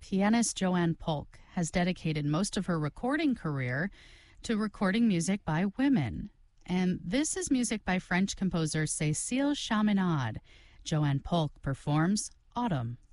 pianist Joanne Polk has dedicated most of her recording career to recording music by women. And this is music by French composer Cécile Chaminade. Joanne Polk performs Autumn.